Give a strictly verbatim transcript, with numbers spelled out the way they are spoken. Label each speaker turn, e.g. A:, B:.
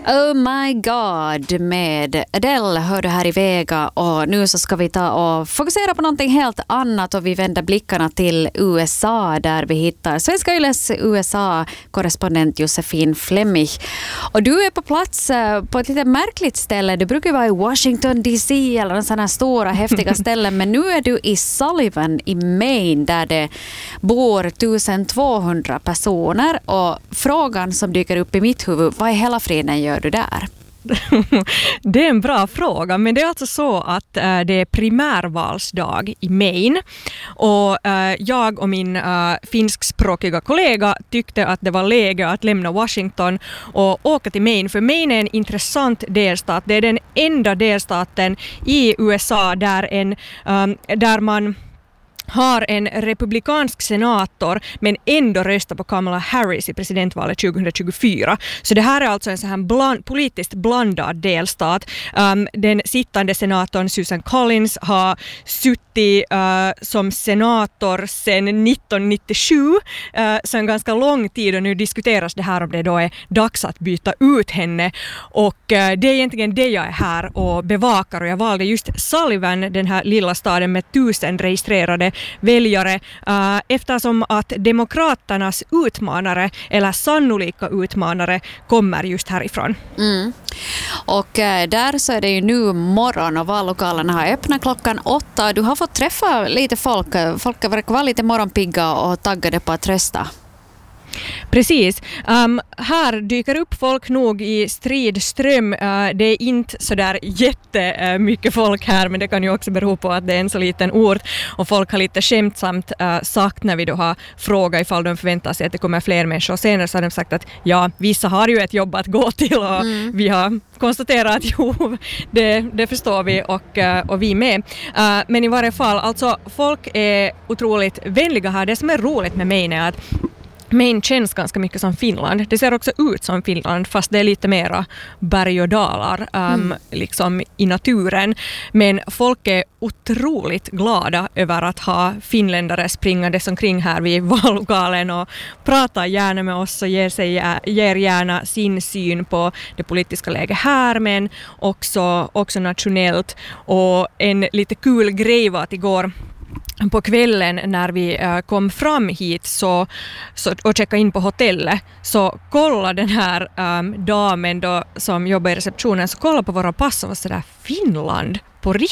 A: Oh my God med Adele hör du här i Vega, och nu så ska vi ta och fokusera på någonting helt annat, och vi vänder blickarna till U S A där vi hittar Svenska Yles U S A-korrespondent Josefin Flemmig. Och du är på plats på ett lite märkligt ställe. Du brukar vara i Washington D C eller en sån här stora häftiga ställen, men nu är du i Sullivan i Maine där det bor twelve-hundred personer, och frågan som dyker upp i mitt huvud, vad i hela friden gör du där?
B: Det är en bra fråga, men det är alltså så att äh, det är primärvalsdag i Maine, och äh, jag och min äh, finskspråkiga kollega tyckte att det var läge att lämna Washington och åka till Maine, för Maine är en intressant delstat. Det är den enda delstaten i U S A där, en, ähm, där man har en republikansk senator men ändå röstar på Kamala Harris i presidentvalet tjugohundratjugofyra. Så det här är alltså en så här bland, politiskt blandad delstat. Um, den sittande senatorn Susan Collins har suttit uh, som senator sedan nittonhundranittiosju, uh, så en ganska lång tid, och nu diskuteras det här om det då är dags att byta ut henne. Och uh, det är egentligen det jag är här och bevakar, och jag valde just Sullivan, den här lilla staden med tusen registrerade väljare, uh, eftersom att demokraternas utmanare eller sannolika utmanare kommer just härifrån.
A: Mm. Och uh, där så är det ju nu morgon och vallokalerna har öppnat klockan åtta. Du har fått träffa lite folk. Folk verkar vara lite morgonpigga och taggade på att rösta.
B: Precis. Um, här dyker upp folk nog i stridström. Uh, det är inte så där jättemycket folk här, men det kan ju också bero på att det är en så liten ort, och folk har lite skämtsamt uh, sagt när vi då har frågat ifall de förväntar sig att det kommer fler människor, och senare så har de sagt att ja, vissa har ju ett jobb att gå till, och mm. vi har konstaterat att jo, det, det förstår vi, och, uh, och vi med. Uh, men i varje fall, alltså folk är otroligt vänliga här. Det som är roligt med mig är att Maine känns ganska mycket som Finland. Det ser också ut som Finland, fast det är lite mera berg och dalar um, mm. liksom i naturen. Men folk är otroligt glada över att ha finländare springandes omkring här vid vallokalen och pratar gärna med oss och ger, sig, ger gärna sin syn på det politiska läget här, men också, också nationellt. Och en lite kul grej var att igår på kvällen när vi uh, kom fram hit så, så, och checkade in på hotellet, så kolla den här um, damen då, som jobbar i receptionen, så kolla på våra pass och var sådär, Finland på riktigt.